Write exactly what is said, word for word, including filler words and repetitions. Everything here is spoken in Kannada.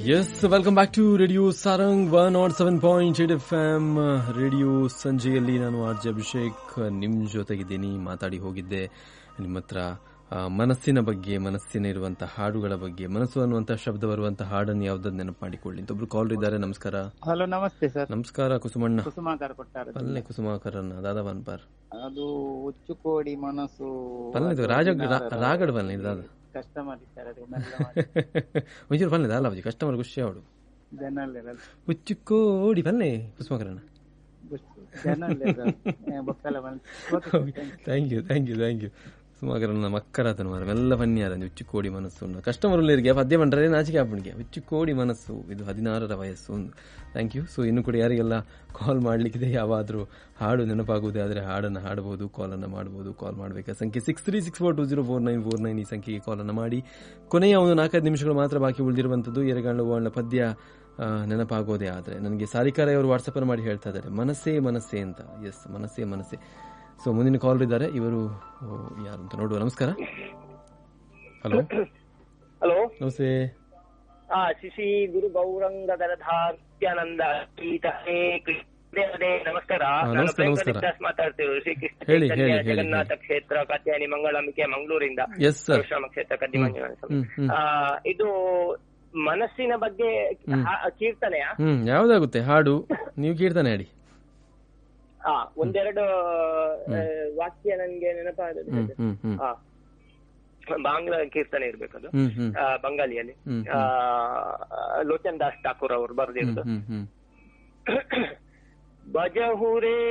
S welcome back to radio Sarang one not seven point eight F M. Radio ಸಂಜೆಯಲ್ಲಿ ನಾನು ಆರ್ ಜೆ ಅಭಿಷೇಕ್ ನಿಮ್ಮ ಜೊತೆಗಿದ್ದೀನಿ. ಮಾತಾಡಿ ಹೋಗಿದ್ದೆ ನಿಮ್ಮ ಹತ್ರ ಮನಸ್ಸಿನ ಬಗ್ಗೆ, ಮನಸ್ಸಿನ ಇರುವಂತಹ ಹಾಡುಗಳ ಬಗ್ಗೆ. ಮನಸ್ಸು ಅನ್ನುವಂತಹ ಶಬ್ದ ಬರುವಂತಹ ಹಾಡನ್ನು ಯಾವ್ದನ್ನ ನೆನಪು ಮಾಡಿಕೊಳ್ಳಿ ಅಂತ ಒಬ್ರು ಕಾಲ್ ಇದ್ದಾರೆ. ನಮಸ್ಕಾರ. ಹಲೋ, ನಮಸ್ತೆ ಸರ್. ನಮಸ್ಕಾರ ಕುಸುಮಣ್ಣ. ಕುಸುಮಾಕರ್ ಕೊಟ್ಟಾರೆ. ಪಲ್ಲೆ ಕುಸುಮಾಕರನ್ನ ದಾದಾ ಬನ್ಪಾರ್ ಅದು ಉಚ್ಚು ಕೋಡಿ ಮನಸ್ಸು ಪಲ್ಲೆ ರಾಜ ರಾಗಡ್ ಬನ್ನಿ ದಾದ ಕಸ್ಟಮರ್ ಇದ್ದಾರೆ. ಒಂಚೂರು ಪಲ್ಲೆ ದಾಲ ಬಜಿ ಕಸ್ಟಮರ್ ಖುಷಿ ಅವಡು ಜನ ಉಚ್ಚು ಕೋಡಿ ಪಲ್ಲೆ ಕುಸುಮಾಕರನ್ನ. Thank you thank you thank you ಸುಮಾಕರನ್ನ ಮಕ್ಕರಾತನ ಮಾರ ಮೆಲ್ಲ ಬನ್ನಿಯಾರ ಉಚ್ಚು ಕೋಡಿ ಮನಸ್ಸು ಕಸ್ಟಮರ್ ಉಳ್ಳರಿಗೆ ಪದ್ಯ ಬಂಡ್ರೆ ನಾಚಿಕೆ ಹಾಪಣಿಗೆ ಉಚ್ಚು ಕೋಡಿ ಮನಸ್ಸು. ಇದು ಹದಿನಾರರ ವಯಸ್ಸು. Thank you. ಸೊ ಇನ್ನು ಕೂಡ ಯಾರಿಗೆಲ್ಲ ಕಾಲ್ ಮಾಡ್ಲಿಕ್ಕಿದೆ, ಯಾವಾದರೂ ಹಾಡು ನೆನಪಾಗುವುದೇ ಆದರೆ ಹಾಡನ್ನು ಹಾಡಬಹುದು, ಕಾಲನ್ನು ಮಾಡಬಹುದು. ಕಾಲ್ ಮಾಡಬೇಕಾದ ಸಂಖ್ಯೆ six three six four to zero four nine four nine ಈ ಸಂಖ್ಯೆಗೆ ಕಾಲನ್ನು ಮಾಡಿ. ಕೊನೆಯ ಒಂದು ನಾಲ್ಕೈದು ನಿಮಿಷಗಳು ಮಾತ್ರ ಬಾಕಿ ಉಳಿದಿರುವಂಥದ್ದು. ಎರಗಾಂಡು ಒಳ್ಳೆ ಪದ್ಯ ನೆನಪಾಗೋದೇ ಆದರೆ ನನಗೆ ಸಾರಿಕಾರೆ ಅವರು ವಾಟ್ಸಪ್ ಮಾಡಿ ಹೇಳ್ತಾ ಇದ್ದಾರೆ ಮನಸ್ಸೇ ಮನಸ್ಸೇ ಅಂತ. ಎಸ್, ಮನಸ್ಸೇ ಮನಸ್ಸೇ. ಸೊ ಮುಂದಿನ ಕಾಲ್ ಇದ್ದಾರೆ, ಇವರು ಯಾರು ಅಂತ ನೋಡುವ. ನಮಸ್ಕಾರ. ಹಲೋ ಹಲೋ ನಮಸ್ತೆ. ಹಾ, ಶಿಶಿ ಗುರು ಗೌರಂಗಧರಧಾತ್ಯಾನಂದ ನಮಸ್ಕಾರ. ನಾನು ವೆಂಕಟದಾಸ್ ಮಾತಾಡ್ತಿರೋದು ಶ್ರೀಕೃಷ್ಣ ಜಗನ್ನಾಥ ಕ್ಷೇತ್ರ ಕಾತ್ಯಾನಿ ಮಂಗಳಂಬಿಕೆ ಮಂಗಳೂರಿಂದ. ಶ್ರೀರಾಮ ಕ್ಷೇತ್ರ ಕದ್ದಿ ಮಂಜುನಾಥ. ಇದು ಮನಸ್ಸಿನ ಬಗ್ಗೆ ಕೀರ್ತನೆಯ ಯಾವ್ದಾಗುತ್ತೆ ಹಾಡು? ನೀವು ಕೀರ್ತನೆ ಹಾಡಿ. ಹಾ, ಒಂದೆರಡು ವಾಕ್ಯ ನನ್ಗೆ ನೆನಪಾದ. ಹಾ, ಬಾಂಗ್ಲಾ ಕೀರ್ತನೆ ಇರ್ಬೇಕದು, ಬಂಗಾಲಿಯಲ್ಲಿ. ಲೋಚನ್ ದಾಸ್ ಠಾಕೂರ್ ಅವರು ಬರೆದಿರೋದು. ಬಜಹುರೇ